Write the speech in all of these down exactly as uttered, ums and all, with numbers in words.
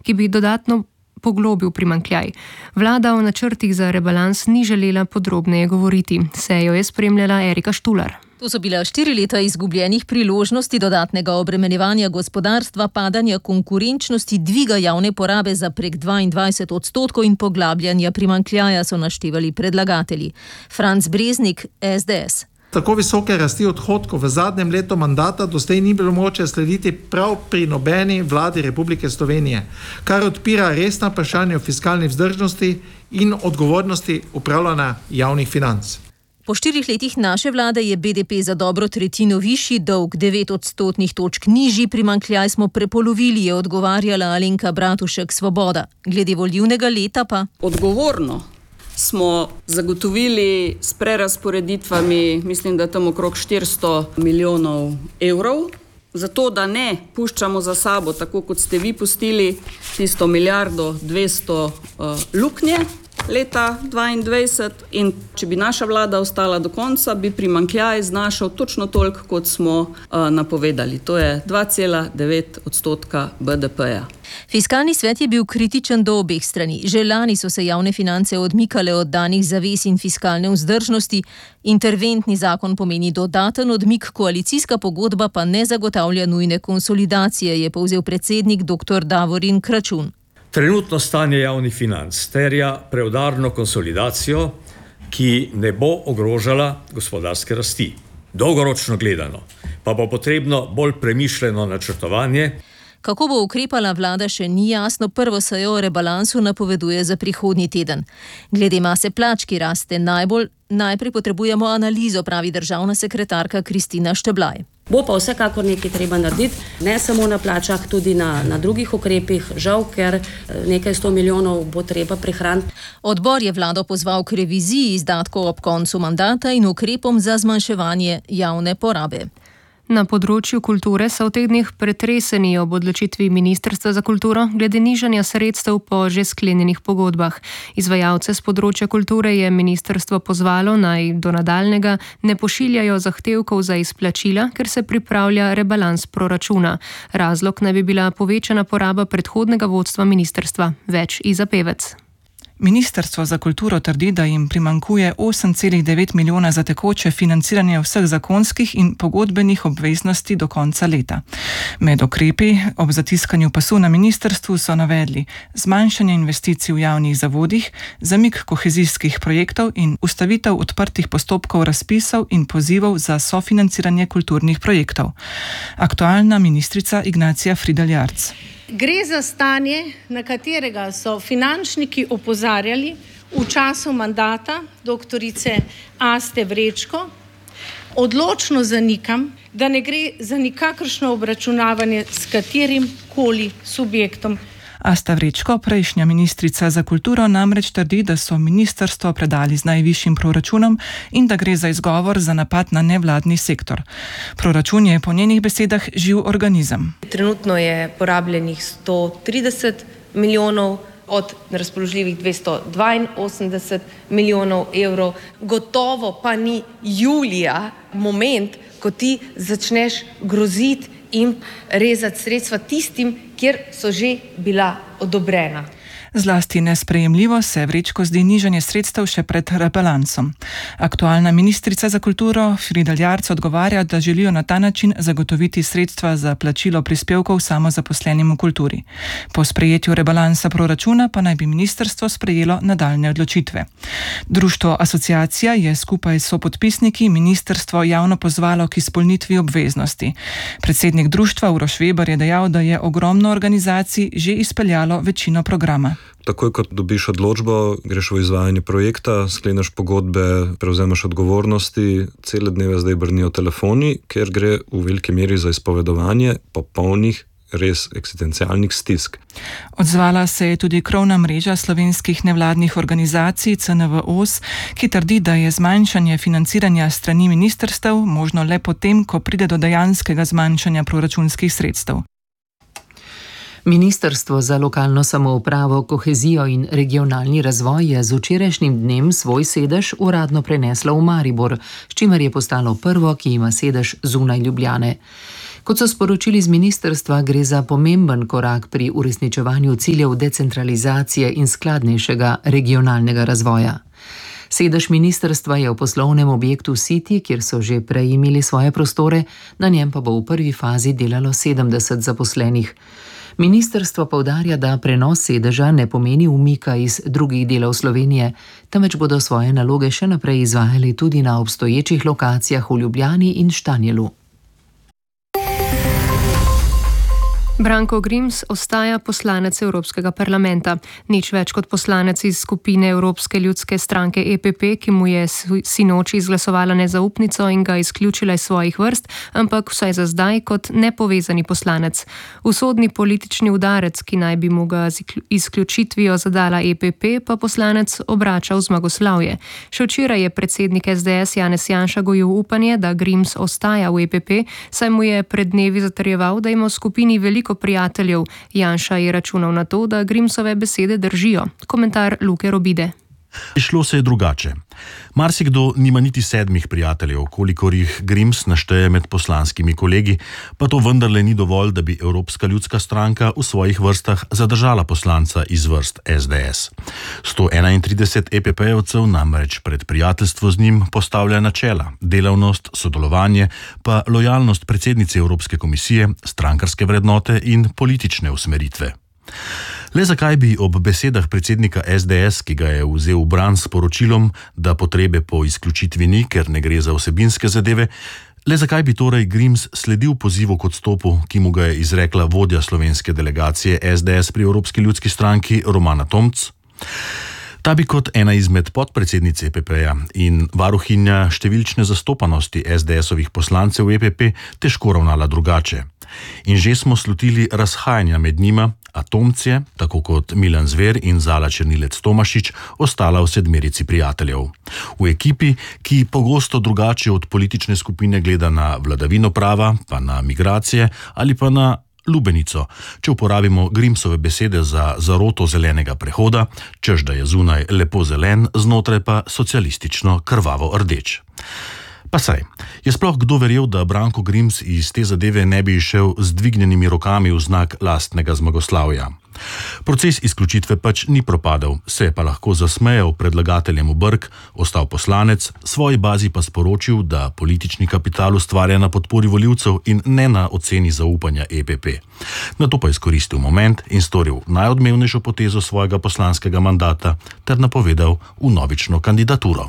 ki bi dodatno poglobil primanjkljaj. Vlada o načrtih za rebalans ni želela podrobneje govoriti. Sejo je spremljala Erika Štular. To so bila štiri leta izgubljenih priložnosti, dodatnega obremenjevanja gospodarstva, padanja konkurenčnosti, dviga javne porabe za prek dvaindvajset odstotkov in poglabljanja primanjkljaja, so naštevali predlagatelji. Franc Breznik, es de es. Tako visoke rasti odhodkov v zadnjem letu mandata doslej ni bilo mogoče slediti prav pri nobeni vladi Republike Slovenije, kar odpira resna vprašanja o fiskalni vzdržnosti in odgovornosti upravljanja javnih financ. Po štirih letih naše vlade je be de pe za dobro tretjino višji, dolg devet odstotnih točk nižji, primanjkljaj smo prepolovili, je odgovarjala Alenka Bratušek, Svoboda. Glede volilnega leta pa... Odgovorno smo zagotovili s prerazporeditvami, mislim, da tam okrog štiristo milijonov evrov, zato da ne puščamo za sabo, tako kot ste vi pustili, tisto milijardo dvesto uh, luknje leta dvaindvajset, in če bi naša vlada ostala do konca, bi primanjkljaj znašal točno toliko, kot smo uh, napovedali. To je dva cela devet odstotka be de peja. Fiskalni svet je bil kritičen do obeh strani. Že lani so se javne finance odmikale od danih zavez in fiskalne vzdržnosti. Interventni zakon pomeni dodaten odmik, koalicijska pogodba pa ne zagotavlja nujne konsolidacije, je povzel predsednik doktor Davorin Kračun. Trenutno stanje javnih financ terja preudarno konsolidacijo, ki ne bo ogrožala gospodarske rasti. Dolgoročno gledano pa bo potrebno bolj premišljeno načrtovanje. Kako bo ukrepala vlada, še ni jasno. Prvo sejo o rebalansu napoveduje za prihodnji teden. Glede mase plač, ki raste najbolj, najprej potrebujemo analizo, pravi državna sekretarka Kristina Šteblaj. Bo pa vsekakor nekaj treba narediti, ne samo na plačah, tudi na, na drugih ukrepih, žal, ker nekaj sto milijonov bo treba prihraniti. Odbor je vlado pozval k reviziji izdatkov ob koncu mandata in ukrepom za zmanjševanje javne porabe. Na področju kulture so v teh dneh pretreseni ob odločitvi Ministrstva za kulturo glede nižanja sredstev po že sklenjenih pogodbah. Izvajalce z področja kulture je ministrstvo pozvalo, naj do nadaljnjega ne pošiljajo zahtevkov za izplačila, ker se pripravlja rebalans proračuna. Razlog naj bi bila povečana poraba predhodnega vodstva ministrstva. Več Iza Pevec. Ministrstvo za kulturo trdi, da jim primanjkuje osem cela devet milijona za tekoče financiranje vseh zakonskih in pogodbenih obveznosti do konca leta. Med ukrepi ob zatiskanju pasu na ministrstvu so navedli zmanjšanje investicij v javnih zavodih, zamik kohezijskih projektov in ustavitev odprtih postopkov razpisov in pozivov za sofinanciranje kulturnih projektov. Aktualna ministrica Ignacija Fridel Jarc. Gre za stanje, na katerega so finančniki opozarjali v času mandata doktorice Aste Vrečko. Odločno zanikam, da ne gre za nikakršno obračunavanje s katerim koli subjektom. Asta Vrečko, prejšnja ministrica za kulturo, namreč trdi, da so ministrstvo predali z najvišjim proračunom in da gre za izgovor za napad na nevladni sektor. Proračun je po njenih besedah živ organizem. Trenutno je porabljenih sto trideset milijonov od razpoložljivih dvesto dvainosemdeset milijonov evrov. Gotovo pa ni julija moment, ko ti začneš groziti in rezati sredstva tistim, kjer so že bila odobrena. Zlasti nesprejemljivo se Vrečko zdi nižanje sredstev še pred rebalansom. Aktualna ministrica za kulturo Fridel Jarc odgovarja, da želijo na ta način zagotoviti sredstva za plačilo prispevkov samozaposlenim v kulturi. Po sprejetju rebalansa proračuna pa naj bi ministrstvo sprejelo nadaljne odločitve. Društvo Asociacija je skupaj s sopodpisniki ministrstvo javno pozvalo k izpolnitvi obveznosti. Predsednik društva Uroš Weber je dejal, da je ogromno organizacij že izpeljalo večino programa. Takoj, ko dobiš odločbo, greš v izvajanje projekta, skleneš pogodbe, prevzemaš odgovornosti, cele dneve zdaj brnijo telefoni, ker gre v veliki meri za izpovedovanje popolnih, res eksistencialnih stisk. Odzvala se je tudi krovna mreža slovenskih nevladnih organizacij C N V O S, ki trdi, da je zmanjšanje financiranja strani ministrstev možno le potem, ko pride do dejanskega zmanjšanja proračunskih sredstev. Ministrstvo za lokalno samoupravo, kohezijo in regionalni razvoj je z včerajšnjim dnem svoj sedež uradno preneslo v Maribor, s čimer je postalo prvo, ki ima sedež zunaj Ljubljane. Kot so sporočili z ministrstva, gre za pomemben korak pri uresničevanju ciljev decentralizacije in skladnejšega regionalnega razvoja. Sedež ministrstva je v poslovnem objektu City, kjer so že prej imeli svoje prostore, na njem pa bo v prvi fazi delalo sedemdeset zaposlenih. Ministrstvo poudarja, da prenos sedeža ne pomeni umika iz drugih delov Slovenije, temveč bodo svoje naloge še naprej izvajali tudi na obstoječih lokacijah v Ljubljani in Štanjelu. Branko Grims ostaja poslanec Evropskega parlamenta. Nič več kot poslanec iz skupine Evropske ljudske stranke E P P, ki mu je sinoči izglasovala nezaupnico in ga izključila iz svojih vrst, ampak vsaj za zdaj kot nepovezani poslanec. Usodni politični udarec, ki naj bi mu ga z izključitvijo zadala E P P, pa poslanec obrača v zmagoslavje. Še včeraj je predsednik S D S Janez Janša gojil upanje, da Grims ostaja v E P P, saj mu je pred dnevi zatrjeval, da ima v skupini veliko prijateljev. Janša je računal na to, da Grimsove besede držijo. Komentar Luke Robide. Šlo se je drugače. Marsikdo nima niti sedmih prijateljev, kolikor jih Grims našteje med poslanskimi kolegi, pa to vendarle ni dovolj, da bi Evropska ljudska stranka v svojih vrstah zadržala poslanca iz vrst S D S. sto enaintrideset E P P-jevcev namreč pred prijateljstvo z njim postavlja načela, delavnost, sodelovanje, pa lojalnost predsednici Evropske komisije, strankarske vrednote in politične usmeritve. Le zakaj bi ob besedah predsednika S D S, ki ga je vzel v bran s poročilom, da potrebe po izključitvi ni, ker ne gre za vsebinske zadeve, le zakaj bi torej Grims sledil pozivu k odstopu, ki mu ga je izrekla vodja slovenske delegacije S D S pri Evropski ljudski stranki Romana Tomc? Ta bi kot ena izmed podpredsednic E P P-ja in varuhinja številčne zastopanosti S D S-ovih poslancev v E P P težko ravnala drugače. In že smo slutili razhajanja med njima, a Tomc je, tako kot Milan Zver in Zala Černilec Tomašič, ostala v sedmerici prijateljev. V ekipi, ki pogosto drugače od politične skupine gleda na vladavino prava, pa na migracije ali pa na lubenico, če uporabimo Grimsove besede za zaroto zelenega prehoda, češ da je zunaj lepo zelen, znotraj pa socialistično krvavo rdeč. Pa saj, je sploh kdo verjel, da Branko Grims iz te zadeve ne bi išel z dvignjenimi rokami v znak lastnega zmagoslavja? Proces izključitve pač ni propadel, se je pa lahko zasmejal predlagateljem v brk, ostal poslanec, svoji bazi pa sporočil, da politični kapital ustvarja na podpori volivcev in ne na oceni zaupanja E P P. Nato pa izkoristil moment in storil najodmevnejšo potezo svojega poslanskega mandata ter napovedal vnovično kandidaturo.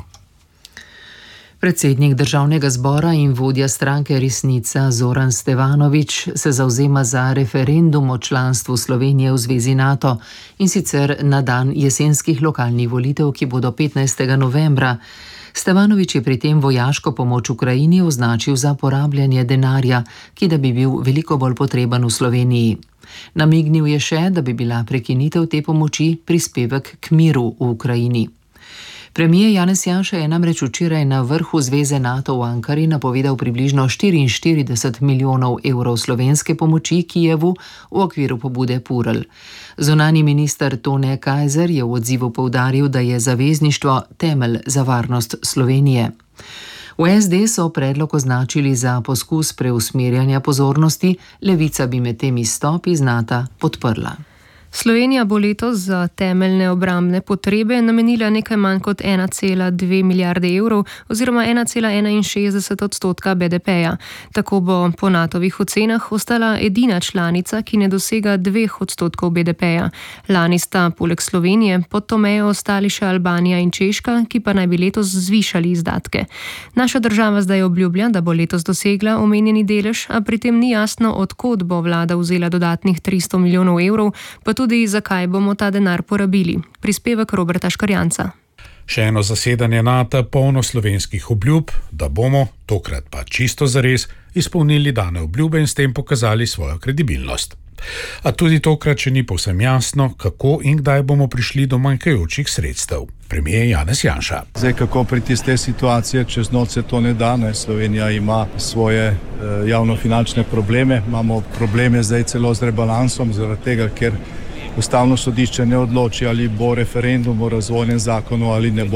Predsednik Državnega zbora in vodja stranke Resnica Zoran Stevanović se zavzema za referendum o članstvu Slovenije v Zvezi NATO in sicer na dan jesenskih lokalnih volitev, ki bodo petnajstega novembra. Stevanović je pri tem vojaško pomoč Ukrajini označil za porabljanje denarja, ki da bi bil veliko bolj potreben v Sloveniji. Namignil je še, da bi bila prekinitev te pomoči prispevek k miru v Ukrajini. Premijer Janez Janša je namreč včeraj na vrhu Zveze NATO v Ankari napovedal približno štiriinštirideset milijonov evrov slovenske pomoči Kijevu v okviru pobude Purl. Zunanji minister Tone Kajzer je v odzivu poudaril, da je zavezništvo temelj za varnost Slovenije. V S D so predlog označili za poskus preusmerjanja pozornosti, Levica bi med tem izstop iz NATO podprla. Slovenija bo letos za temeljne obrambne potrebe namenila nekaj manj kot ena cela dve milijarde evrov oziroma ena cela enainšestdeset odstotka B D P-ja. Tako bo po natovih ocenah ostala edina članica, ki ne dosega dveh odstotkov B D P-ja. Lani sta poleg Slovenije pod to mejo ostali še Albanija in Češka, ki pa naj bi letos zvišali izdatke. Naša država zdaj obljublja, da bo letos dosegla omenjeni delež, a pri tem ni jasno, od kod bo vlada vzela dodatnih tristo milijonov evrov, pa tudi Tudi zakaj bomo ta denar porabili. Prispevek Roberta Škarjanca. Še eno zasedanje NATO polno slovenskih obljub, da bomo, tokrat pa čisto zares, izpolnili dane obljube in s tem pokazali svojo kredibilnost. A tudi tokrat še ni povsem jasno, kako in kdaj bomo prišli do manjkajočih sredstev. Premier Janez Janša. Zdaj, kako priti iz te situacije, čez noč se to ne da, ne? Slovenija ima svoje e, javnofinančne probleme, imamo probleme zdaj celo z rebalansom, zaradi tega, ker Ustavno sodišče ne odloči, ali bo referendum o razvojnem zakonu ali ne bo.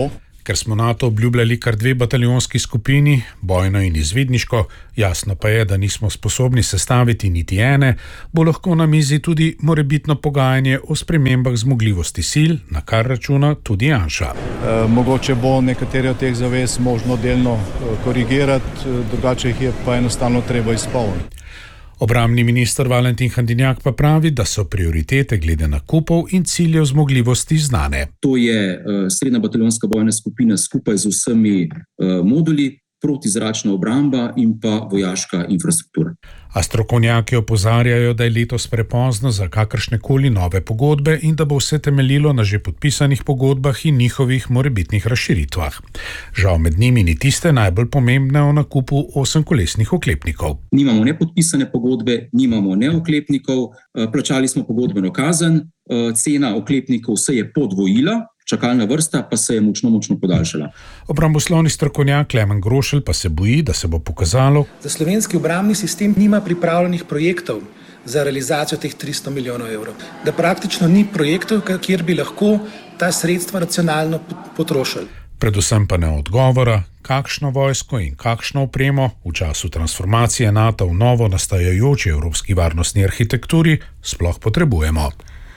Ker smo NATO obljubljali kar dve bataljonski skupini, bojno in izvidniško, jasno pa je, da nismo sposobni sestaviti niti ene, bo lahko na mizi tudi morebitno pogajanje o spremembah zmogljivosti sil, na kar računa tudi Janša. E, mogoče bo nekatere od teh zavez možno delno korigirati, drugače jih je pa enostavno treba izpolniti. Obrambni minister Valentin Hajdinjak pa pravi, da so prioritete glede nakupov in ciljev zmogljivosti znane. To je uh, srednja bataljonska bojna skupina skupaj z vsemi uh, moduli, protizračna obramba in pa vojaška infrastruktura. A strokovnjaki opozarjajo, da je letos prepozno za kakršnekoli nove pogodbe in da bo vse temeljilo na že podpisanih pogodbah in njihovih morebitnih razširitvah. Žal med njimi ni tiste najbolj pomembne o nakupu osemkolesnih oklepnikov. Nimamo ne podpisane pogodbe, nimamo ne oklepnikov, plačali smo pogodbeno kazen, cena oklepnikov se je podvojila, čakalna vrsta pa se je močno, močno podaljšala. Obramboslovni strokovnjak Klemen Grošelj pa se boji, da se bo pokazalo, da slovenski obrambni sistem nima pripravljenih projektov za realizacijo teh tristo milijonov evrov. Da praktično ni projektov, kjer bi lahko ta sredstva racionalno potrošili. Predvsem pa ne odgovora, kakšno vojsko in kakšno opremo v času transformacije NATO v novo nastajajoči evropski varnostni arhitekturi sploh potrebujemo.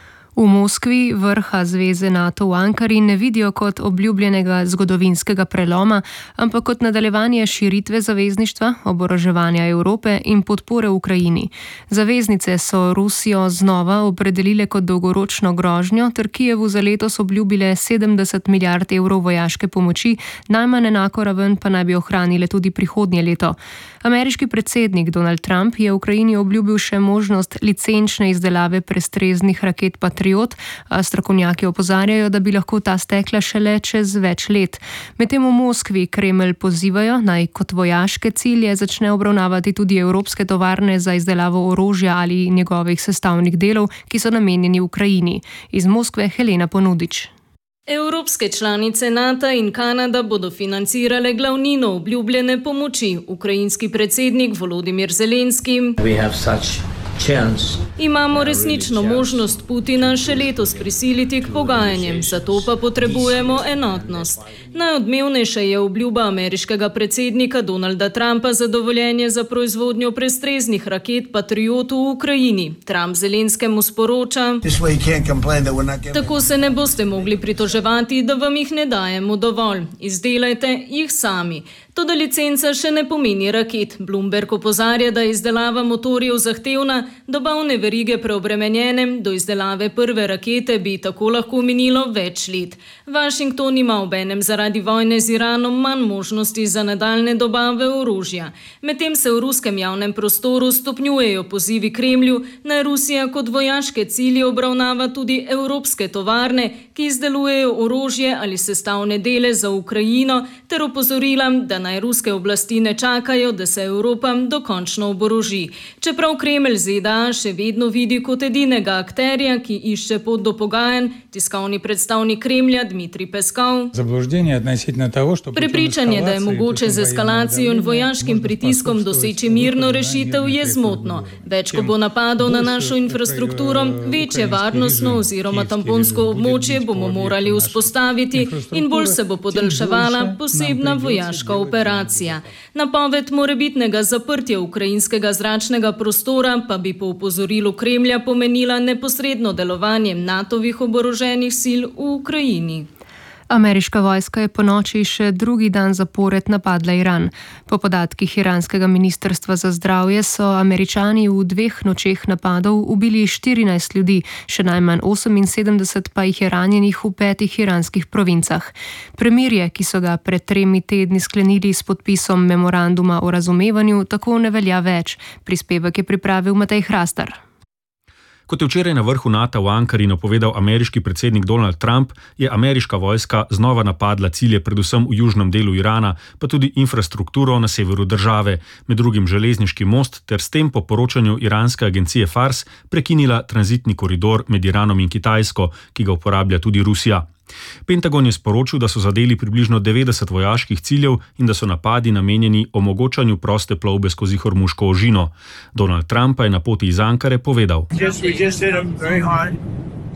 V Moskvi vrha zveze NATO v Ankari ne vidijo kot obljubljenega zgodovinskega preloma, ampak kot nadaljevanje širitve zavezništva, oboroževanja Evrope in podpore Ukrajini. Zaveznice so Rusijo znova opredelile kot dolgoročno grožnjo ter Kijevu za letos obljubile sedemdeset milijard evrov vojaške pomoči, najmanj enako raven pa naj bi ohranile tudi prihodnje leto. Ameriški predsednik Donald Trump je Ukrajini obljubil še možnost licenčne izdelave prestreznih raket Patriot, a strokovnjaki opozarjajo, da bi lahko ta stekla šele čez več let. Medtem v Moskvi Kremelj pozivajo, naj kot vojaške cilje začne obravnavati tudi evropske tovarne za izdelavo orožja ali njegovih sestavnih delov, ki so namenjeni Ukrajini. Iz Moskve Helena Ponudič. Evropske članice NATO in Kanada bodo financirale glavnino obljubljene pomoči. Ukrajinski predsednik Volodimir Zelenski: Imamo resnično možnost Putina še letos prisiliti k pogajanjem, zato pa potrebujemo enotnost. Najodmevnejša je obljuba ameriškega predsednika Donalda Trumpa za dovoljenje za proizvodnjo prestreznih raket Patriot v Ukrajini. Trump Zelenskemu sporoča: Tako se ne boste mogli pritoževati, da vam jih ne dajemo dovolj. Izdelajte jih sami. Toda licenca še ne pomeni raket. Bloomberg opozarja, da je izdelava motorjev zahtevna, dobavne verige preobremenjene, do izdelave prve rakete bi tako lahko minilo več let. Washington ima obenem zaradi vojne z Iranom manj možnosti za nadaljne dobave orožja. Medtem se v ruskem javnem prostoru stopnjujejo pozivi Kremlju, naj Rusija kot vojaške cilje obravnava tudi evropske tovarne, ki izdelujejo orožje ali sestavne dele za Ukrajino, ter opozorila, da naj ruske oblasti ne čakajo, da se Evropa dokončno oboroži. Čeprav Kremelj Z D A še vedno vidi kot edinega akterja, ki išče pot do pogajanj, tiskovni predstavnik Kremlja Dmitrij Peskov: Prepričanje, da je mogoče z eskalacijo in vojaškim pritiskom doseči mirno rešitev, je zmotno. Več, ko bo napadov na našo infrastrukturo, večje varnostno oziroma tamponsko območje bomo morali vzpostaviti in bolj se bo podaljševala posebna vojaška operacija. Napoved morebitnega zaprtja ukrajinskega zračnega prostora pa bi po opozorilu Kremlja pomenila neposredno delovanje natovih oboroženih sil v Ukrajini. Ameriška vojska je ponoči še drugi dan zapored napadla Iran. Po podatkih iranskega ministrstva za zdravje so Američani v dveh nočeh napadov ubili štirinajst ljudi, še najmanj oseminsedemdeset pa jih je ranjenih v petih iranskih provincah. Premirje, ki so ga pred tremi tedni sklenili s podpisom memoranduma o razumevanju, tako ne velja več. Prispevek je pripravil Matej Hrastar. Kot je včeraj na vrhu NATO v Ankari napovedal ameriški predsednik Donald Trump, je ameriška vojska znova napadla cilje predvsem v južnem delu Irana, pa tudi infrastrukturo na severu države, med drugim železniški most, ter s tem po poročanju iranske agencije Fars prekinila tranzitni koridor med Iranom in Kitajsko, ki ga uporablja tudi Rusija. Pentagon je sporočil, da so zadeli približno devetdeset vojaških ciljev in da so napadi namenjeni omogočanju proste plovbe skozi Hormuško ožino. Donald Trump pa je na poti iz Ankare povedal: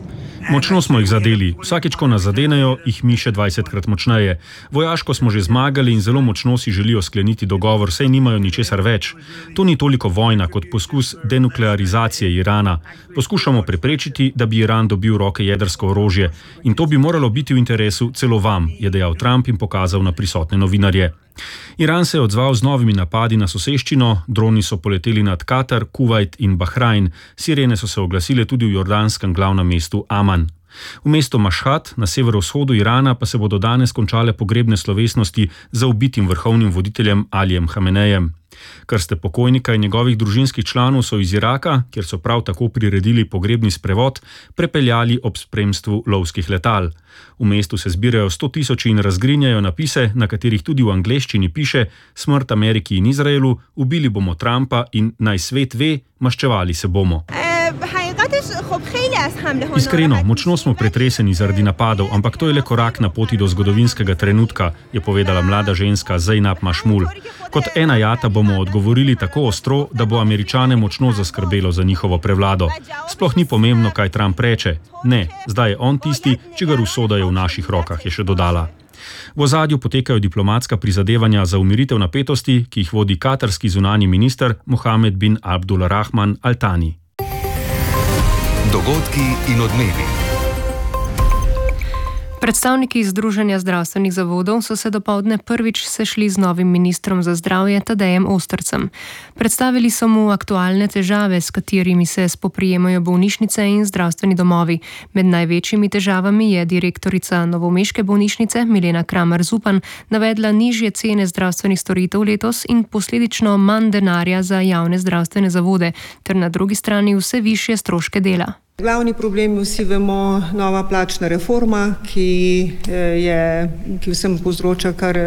Močno smo jih zadeli. Vsakeč, ko nas zadenejo, jih mi še dvajsetkrat močneje. Vojaško smo že zmagali in zelo močno si želijo skleniti dogovor, saj nimajo ničesar več. To ni toliko vojna kot poskus denuklearizacije Irana. Poskušamo preprečiti, da bi Iran dobil v roke jedrsko orožje. In to bi moralo biti v interesu celo vam, je dejal Trump in pokazal na prisotne novinarje. Iran se je odzval z novimi napadi na soseščino, droni so poleteli nad Katar, Kuvajt in Bahrajn, sirene so se oglasile tudi v jordanskem glavnem mestu Aman. V mestu Mašhad na severovzhodu Irana pa se bodo danes končale pogrebne slovesnosti za ubitim vrhovnim voditeljem Alijem Hamenejem. Krste pokojnika in njegovih družinskih članov so iz Iraka, kjer so prav tako priredili pogrebni sprevod, prepeljali ob spremstvu lovskih letal. V mestu se zbirajo sto tisoči in razgrinjajo napise, na katerih tudi v angleščini piše smrt Ameriki in Izraelu, ubili bomo Trumpa in naj svet ve, maščevali se bomo. Iskreno, močno smo pretreseni zaradi napadov, ampak to je le korak na poti do zgodovinskega trenutka, je povedala mlada ženska Zainab Mašmul. Kot ena jata bomo odgovorili tako ostro, da bo Američane močno zaskrbelo za njihovo prevlado. Sploh ni pomembno, kaj Trump reče. Ne, zdaj je on tisti, čigar usoda je v naših rokah, je še dodala. V ozadju potekajo diplomatska prizadevanja za umiritev napetosti, ki jih vodi katarski zunanji minister Mohamed bin Abdulrahman Al Thani. Dogodki in odmevi. Predstavniki Združenja zdravstvenih zavodov so se dopoldne prvič sešli z novim ministrom za zdravje Tadejem Ostrcem. Predstavili so mu aktualne težave, s katerimi se spoprijemajo bolnišnice in zdravstveni domovi. Med največjimi težavami je direktorica novomeške bolnišnice Milena Kramer Zupan navedla nižje cene zdravstvenih storitev letos in posledično manj denarja za javne zdravstvene zavode, ter na drugi strani vse višje stroške dela. Glavni problem, vsi vemo, nova plačna reforma, ki, je, ki vsem povzroča kar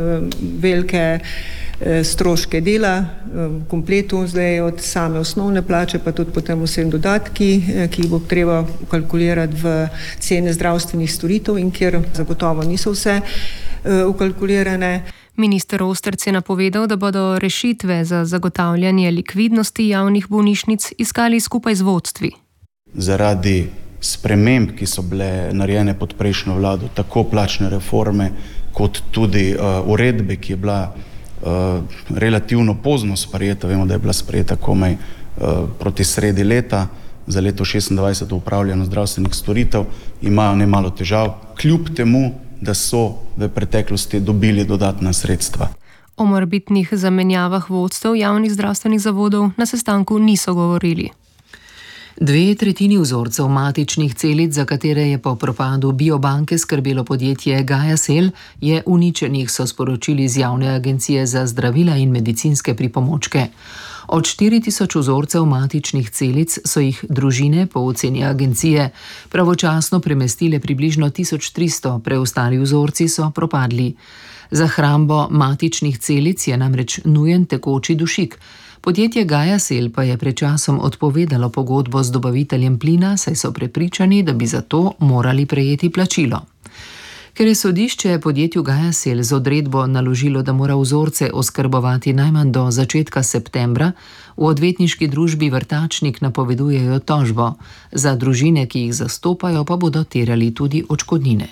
velike stroške dela v kompletu, zdaj od same osnovne plače, pa tudi potem vsem dodatki, ki jih bo treba ukalkulirati v cene zdravstvenih storitev in kjer zagotovo niso vse ukalkulirane. Minister Ostrc je napovedal, da bodo rešitve za zagotavljanje likvidnosti javnih bolnišnic iskali skupaj z vodstvi. Zaradi sprememb, ki so bile narejene pod prejšnjo vlado, tako plačne reforme, kot tudi uh, uredbe, ki je bila uh, relativno pozno sprejeta, vemo, da je bila sprejeta komaj uh, proti sredi leta, za leto šestindvajset upravljanje zdravstvenih storitev, imajo nemalo težav, kljub temu, da so v preteklosti dobili dodatna sredstva. O morebitnih zamenjavah vodstev javnih zdravstvenih zavodov na sestanku niso govorili. Dve tretjini vzorcev matičnih celic, za katere je po propadu biobanke skrbelo podjetje GaiaCell, je uničenih, so sporočili iz Javne agencije za zdravila in medicinske pripomočke. Od štiri tisoč vzorcev matičnih celic so jih družine po oceni agencije pravočasno premestile približno tisoč tristo, preostali vzorci so propadli. Za hrambo matičnih celic je namreč nujen tekoči dušik. Podjetje GaiaCell pa je pred časom odpovedalo pogodbo z dobaviteljem plina, saj so prepričani, da bi za to morali prejeti plačilo. Ker je sodišče podjetju GaiaCell z odredbo naložilo, da mora vzorce oskrbovati najmanj do začetka septembra, v odvetniški družbi Vrtačnik napovedujejo tožbo. Za družine, ki jih zastopajo, pa bodo terjali tudi odškodnine.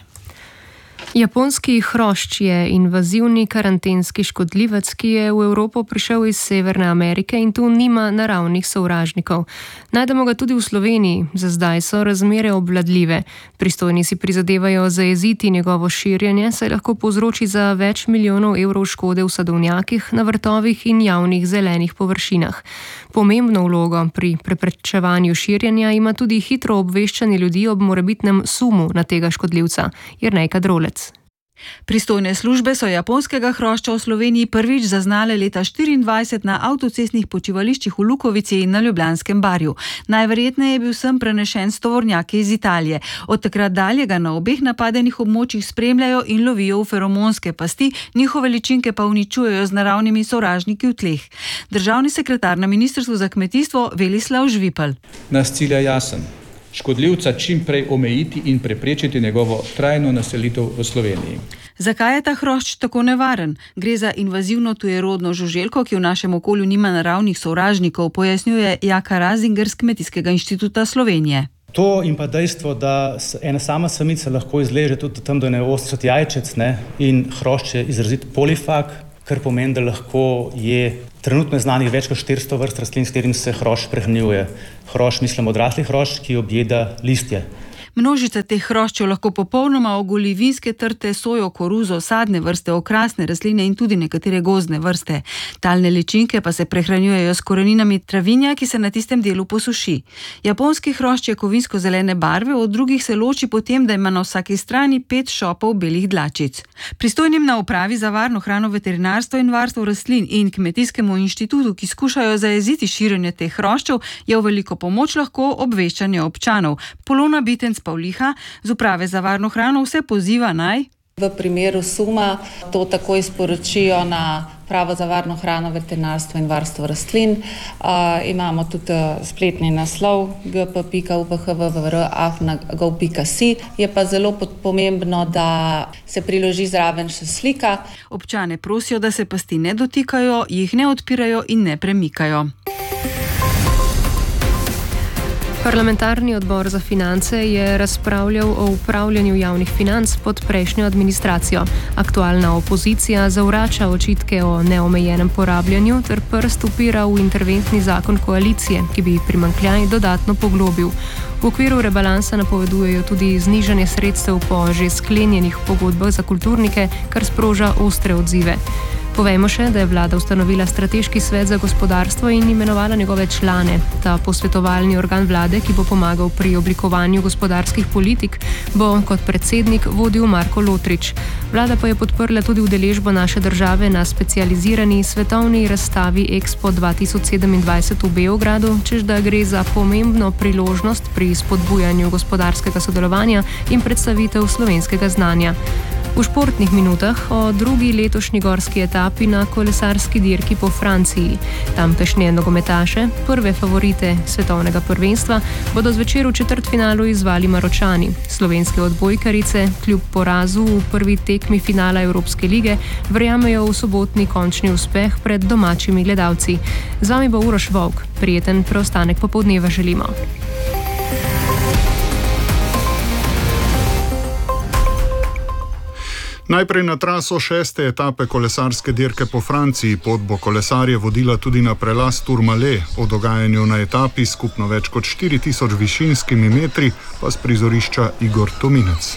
Japonski hrošč je invazivni karantenski škodljivec, ki je v Evropo prišel iz Severne Amerike in tu nima naravnih sovražnikov. Najdemo ga tudi v Sloveniji, za zdaj so razmere obvladljive. Pristojni si prizadevajo zajeziti njegovo širjenje, saj lahko povzroči za več milijonov evrov škode v sadovnjakih, na vrtovih in javnih zelenih površinah. Pomembno vlogo pri preprečevanju širjenja ima tudi hitro obveščanje ljudi ob morebitnem sumu na tega škodljivca. Jernej Kadrolec. Pristojne službe so japonskega hrošča v Sloveniji prvič zaznale leta štiriindvajset na avtocestnih počivališčih v Lukovici in na Ljubljanskem barju. Najverjetneje je bil sem prenešen s tovornjaki iz Italije. Od takrat dalje ga na obeh napadenih območjih spremljajo in lovijo v feromonske pasti, njihove ličinke pa uničujejo z naravnimi sovražniki v tleh. Državni sekretar na Ministrstvu za kmetijstvo Velislav Žvipal. Naš cilj je jasen. Škodljivca čim prej omejiti in preprečiti njegovo trajno naselitev v Sloveniji. Zakaj je ta hrošč tako nevaren? Gre za invazivno tujerodno žuželko, ki v našem okolju nima naravnih sovražnikov, pojasnjuje Jaka Razinger z Kmetijskega inštituta Slovenije. To in pa dejstvo, da ena sama samica lahko izleže tudi tam do ene osemdeset jajčec, ne, in hrošč je izrazit polifag, kar pomeni, da lahko je trenutno znanih več kot štiristo vrst rastlin, s katerim se hrošč prehranjuje. Hrošč, mislim odrasli hrošč, ki objeda listje. Množica teh hroščev lahko popolnoma ogoli vinske trte, sojo, koruzo, sadne vrste, okrasne rastline in tudi nekatere gozdne vrste. Talne ličinke pa se prehranjujejo s koreninami travinja, ki se na tistem delu posuši. Japonski hrošč je kovinsko-zelene barve, od drugih se loči potem, da ima na vsaki strani pet šopov belih dlačic. Pristojnim na upravi za varno hrano, veterinarstvo in varstvo rastlin in Kmetijskemu inštitutu, ki skušajo zajeziti širjenje teh hroščev, je v veliko pomoč lahko obveščanje občanov. Polona Bitenc Pavliha z uprave za varno hrano vse poziva naj v primeru suma to takoj sporočijo na Upravo za varno hrano, veterinarstvo in varstvo rastlin. Uh, imamo tudi spletni naslov g p pika u p h v v r afna gov pika si. Je pa zelo pomembno, da se priloži zraven še slika. Občane prosijo, da se pasti ne dotikajo, jih ne odpirajo in ne premikajo. Parlamentarni odbor za finance je razpravljal o upravljanju javnih financ pod prejšnjo administracijo. Aktualna opozicija zavrača očitke o neomejenem porabljanju ter prst upira v interventni zakon koalicije, ki bi primanjkljaj dodatno poglobil. V okviru rebalansa napovedujejo tudi znižanje sredstev po že sklenjenih pogodbah za kulturnike, kar sproža ostre odzive. Povejmo še, da je vlada ustanovila strateški svet za gospodarstvo in imenovala njegove člane. Ta posvetovalni organ vlade, ki bo pomagal pri oblikovanju gospodarskih politik, bo kot predsednik vodil Marko Lotrič. Vlada pa je podprla tudi udeležbo naše države na specializirani svetovni razstavi Expo dva tisoč sedemindvajset v Beogradu, čež da gre za pomembno priložnost pri spodbujanju gospodarskega sodelovanja in predstavitev slovenskega znanja. V športnih minutah o drugi letošnji gorski etapi na kolesarski dirki po Franciji. Tamkajšnje nogometaše, prve favorite svetovnega prvenstva, bodo zvečer v četrtfinalu izvali Maročani. Slovenske odbojkarice, kljub porazu v prvi tekmi finala Evropske lige, verjamejo v sobotni končni uspeh pred domačimi gledalci. Z vami bo Uroš Volk. Prijeten preostanek popoldneva želimo. Najprej na traso šeste etape kolesarske dirke po Franciji. Pot bo kolesarje vodila tudi na prelaz Tourmalet. O dogajanju na etapi skupno več kot štiri tisoč višinskimi metri pa s prizorišča Igor Tominec.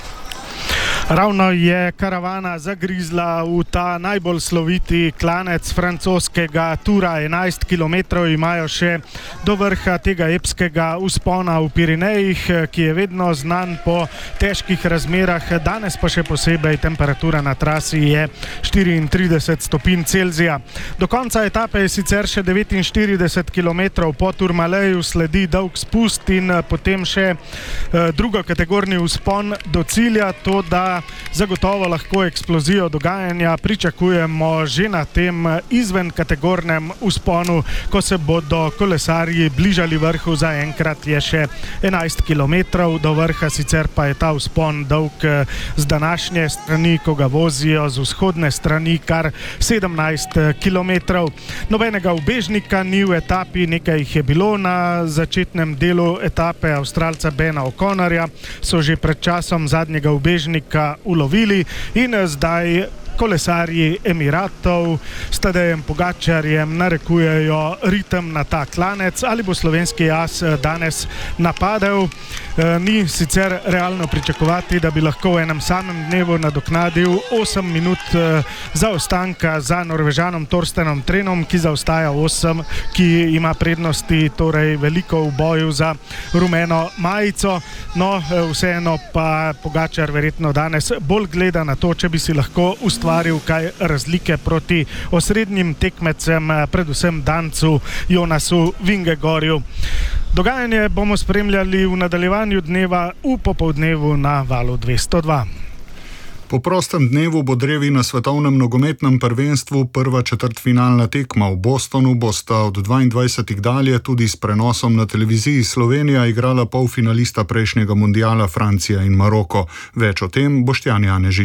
Ravno je karavana zagrizla v ta najbolj sloviti klanec francoskega Tura. enajst kilometrov imajo še do vrha tega epskega vzpona v Pirinejih, ki je vedno znan po težkih razmerah. Danes pa še posebej temperatura na trasi je štiriintrideset stopinj Celzija. Do konca etape je sicer še devetinštirideset kilometrov. Po Tourmaleju sledi dolg spust in potem še drugokategorni vzpon do cilja, to da zagotovo lahko eksplozijo dogajanja pričakujemo že na tem izven kategornem vzponu, ko se bodo kolesarji bližali vrhu. Zaenkrat je še enajst kilometrov do vrha, sicer pa je ta vzpon dolg z današnje strani, ko ga vozijo z vzhodne strani, kar sedemnajst kilometrov. Nobenega ubežnika ni v etapi, nekaj jih je bilo na začetnem delu etape. Avstralca Bena O'Connorja so že pred časom zadnjega ubežnika ulovili in zdaj kolesarji Emiratov s Tadejem Pogačarjem narekujejo ritem na ta klanec. Ali bo slovenski as danes napadel? Ni sicer realno pričakovati, da bi lahko v enem samem dnevu nadoknadil osem minut zaostanka za Norvežanom Torstenom Trenom, ki zaostaja osem, ki ima prednosti torej veliko v boju za rumeno majico. No, vseeno pa Pogačar verjetno danes bolj gleda na to, če bi si lahko ustvaril kaj razlike proti osrednjim tekmecem, predvsem Dancu Jonasu Vingegorju. Dogajanje bomo spremljali v nadaljevanju dneva v popoldnevu na Valu dvesto dva. Po prostem dnevu bo drevi na svetovnem nogometnem prvenstvu prva četrtfinalna tekma. V Bostonu bosta od dvaindvajsetih dalje tudi s prenosom na televiziji Slovenija igrala polfinalista prejšnjega mundiala Francija in Maroko. Več o tem Boštjan Janežič.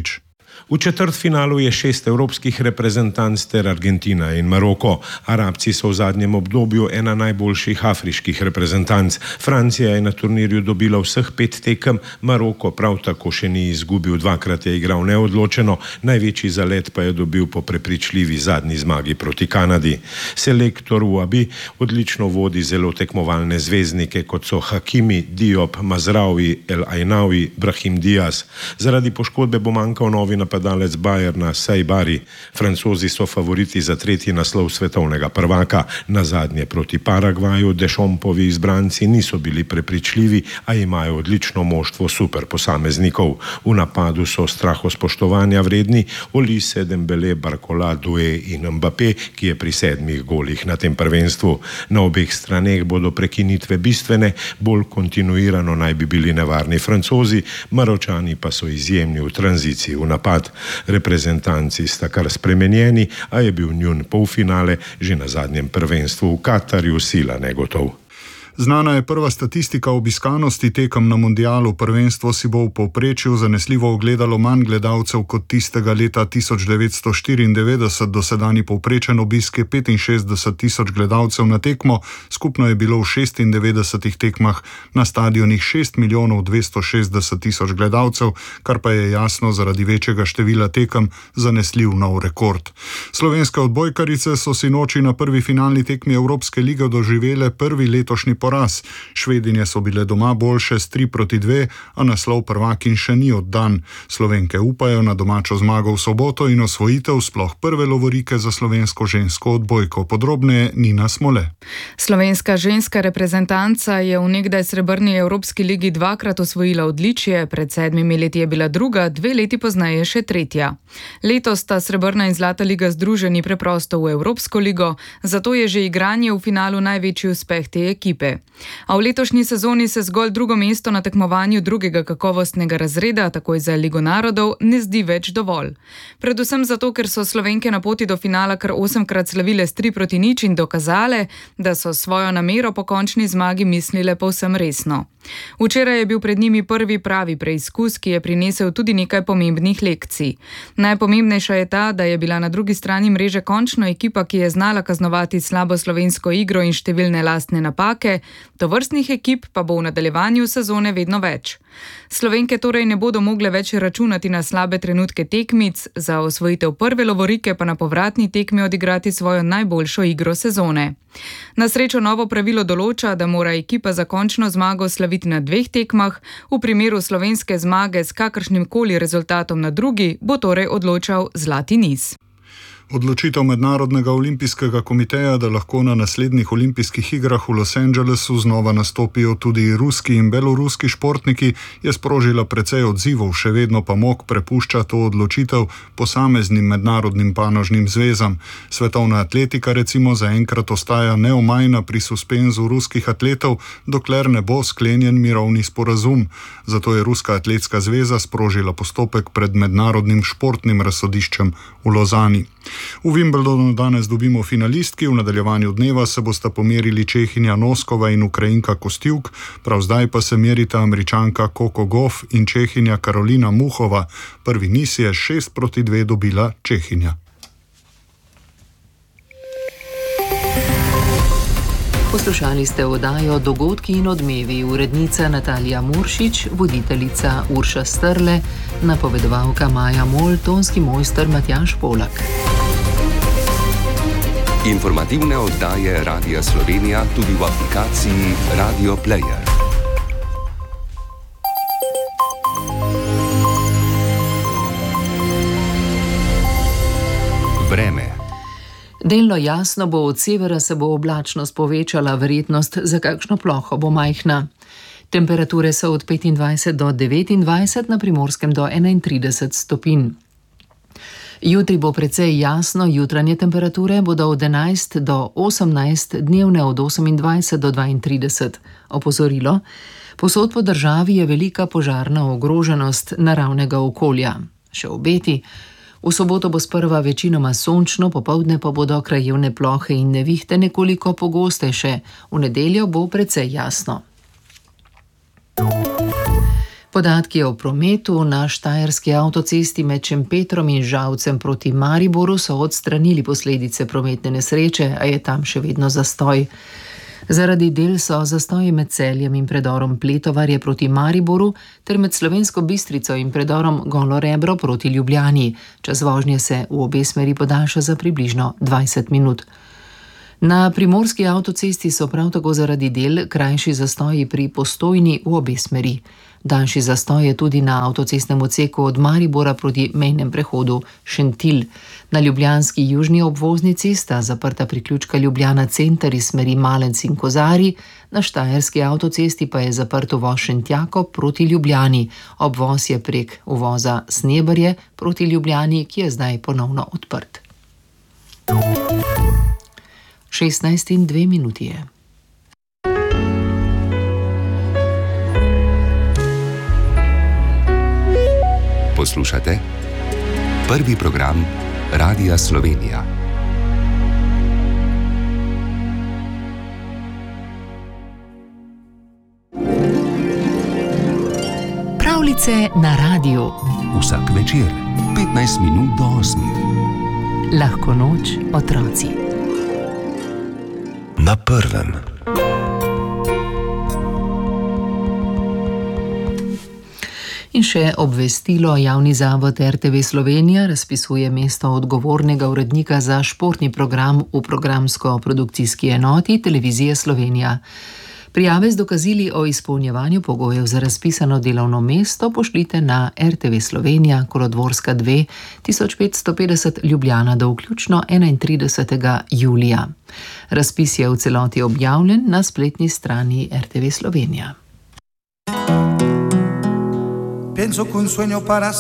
V četrtfinalu je šest evropskih reprezentanc ter Argentina in Maroko. Arabci so v zadnjem obdobju ena najboljših afriških reprezentanc. Francija je na turnirju dobila vseh pet tekem, Maroko prav tako še ni izgubil, dvakrat je igral neodločeno, največji zalet pa je dobil po prepričljivi zadnji zmagi proti Kanadi. Selektor Ouabi odlično vodi zelo tekmovalne zvezdnike, kot so Hakimi, Diop, Mazraoui, El Ainaoui, Brahim Diaz. Zaradi poškodbe bo manjkal novi napadalec Bayerna Saibari. Francozi so favoriti za tretji naslov svetovnega prvaka. Na zadnje proti Paragvaju Dešompovi izbranci niso bili prepričljivi, a imajo odlično moštvo super posameznikov. V napadu so strahospoštovanja vredni Olise, Dembele, Barcola, Doué in Mbappé, ki je pri sedmih golih na tem prvenstvu. Na obeh straneh bodo prekinitve bistvene, bolj kontinuirano naj bi bili nevarni Francozi, Maročani pa so izjemni v tranziciji v napad. Reprezentanci sta kar spremenjeni, a je bil njun polfinale že na zadnjem prvenstvu v Katarju sila negotov. Znana je prva statistika obiskanosti tekem na mundialu. Prvenstvo si bo v povprečju zanesljivo ogledalo manj gledalcev kot tistega leta tisoč devetsto štiriindevetdeset, dosedanji povprečen obisk je petinšestdeset tisoč gledalcev na tekmo, skupno je bilo v šestindevetdesetih tekmah na stadionih šest milijonov dvesto šestdeset tisoč gledalcev, kar pa je jasno zaradi večjega števila tekem zanesljiv nov rekord. Slovenske odbojkarice so sinoči na prvi finalni tekmi Evropske lige doživele prvi letošnji poraz. Švedinje so bile doma boljše s tri proti dve, a naslov prvakinj še ni oddan. Slovenke upajo na domačo zmago v soboto in osvojitev sploh prve lovorike za slovensko žensko odbojko. Podrobneje Nina Smole. Slovenska ženska reprezentanca je v nekdaj srebrni Evropski ligi dvakrat osvojila odličje, pred sedmimi leti je bila druga, dve leti pozneje še tretja. Letos sta srebrna in zlata liga združeni preprosto v Evropsko ligo, zato je že igranje v finalu največji uspeh te ekipe. A v letošnji sezoni se zgolj drugo mesto na tekmovanju drugega kakovostnega razreda, takoj za Ligo narodov, ne zdi več dovolj. Predvsem zato, ker so Slovenke na poti do finala kar osemkrat slavile s tri proti nič in dokazale, da so svojo namero po končni zmagi mislile povsem resno. Včeraj je bil pred njimi prvi pravi preizkus, ki je prinesel tudi nekaj pomembnih lekcij. Najpomembnejša je ta, da je bila na drugi strani mreže končno ekipa, ki je znala kaznovati slabo slovensko igro in številne lastne napake, tovrstnih ekip pa bo v nadaljevanju sezone vedno več. Slovenke torej ne bodo mogle več računati na slabe trenutke tekmic, za osvojitev prve lovorike pa na povratni tekmi odigrati svojo najboljšo igro sezone. Na srečo novo pravilo določa, da mora ekipa za končno zmago slaviti na dveh tekmah, v primeru slovenske zmage s kakršnim koli rezultatom na drugi bo torej odločal zlati niz. Odločitev Mednarodnega olimpijskega komiteja, da lahko na naslednjih olimpijskih igrah v Los Angelesu znova nastopijo tudi ruski in beloruski športniki, je sprožila precej odzivov, še vedno pa M O K prepušča to odločitev posameznim mednarodnim panožnim zvezam. Svetovna atletika recimo zaenkrat ostaja neomajna pri suspenzu ruskih atletov, dokler ne bo sklenjen mirovni sporazum. Zato je Ruska atletska zveza sprožila postopek pred mednarodnim športnim razsodiščem v Lozani. V Wimbledonu danes dobimo finalistki, v nadaljevanju dneva se bosta pomerili Čehinja Noskova in Ukrajinka Kostjuk, prav zdaj pa se merita Američanka Coco Gauff in Čehinja Karolina Muchova. Prvi niz je šest proti dve dobila Čehinja. Poslušali ste oddajo Dogodki in odmevi, urednica Natalija Muršič, voditeljica Urša Strle, napovedovalka Maja Mol, tonski mojster Matjaž Polak. Informativne oddaje Radia Slovenija tudi v aplikaciji Radio Player. Vreme. Delno jasno bo, od severa se bo oblačnost povečala, verjetnost za kakšno ploho bo majhna. Temperature so od petindvajset do devetindvajset, na Primorskem do enaintrideset stopinj. Jutri bo precej jasno, jutranje temperature bodo od enajst do osemnajst, dnevne od osemindvajset do dvaintrideset. Opozorilo: povsod po državi je velika požarna ogroženost naravnega okolja. Še obeti: v soboto bo sprva večinoma sončno, popoldne pa bodo krajevne plohe in nevihte nekoliko pogostejše. V nedeljo bo precej jasno. Podatki o prometu na štajerski avtocesti med Šempetrom in Žalcem proti Mariboru so odstranili posledice prometne nesreče, a je tam še vedno zastoj. Zaradi del so zastoji med Celjem in predorom Pletovarje proti Mariboru ter med Slovensko Bistrico in predorom Golo Rebro proti Ljubljani. Čas vožnje se v obe smeri podaljša za približno dvajset minut. Na primorski avtocesti so prav tako zaradi del krajši zastoji pri Postojni v obe smeri. Daljši zastoj je tudi na avtocestnem odseku od Maribora proti mejnem prehodu Šentilj. Na ljubljanski južni obvoznici sta zaprta priključka Ljubljana center iz smeri Malec in Kozari, na štajerski avtocesti pa je zaprt uvoz Šentjako proti Ljubljani. Obvoz je prek uvoza Sneberje proti Ljubljani, ki je zdaj ponovno odprt. šestnajst in dve minuti je. Poslušate prvi program Radia Slovenija. Pravljice na radiju. Vsak večer, petnajst minut do osmih. Lahko noč, otroci. Na prvem. In še obvestilo: javni zavod R T V Slovenija razpisuje mesto odgovornega urednika za športni program v programsko-produkcijski enoti Televizije Slovenija. Prijave z dokazili o izpolnjevanju pogojev za razpisano delovno mesto pošljite na R T V Slovenija, Kolodvorska dva, tisoč petsto petdeset Ljubljana do vključno enaintridesetega julija. Razpis je v celoti objavljen na spletni strani R T V Slovenija. Pienso que un sueño para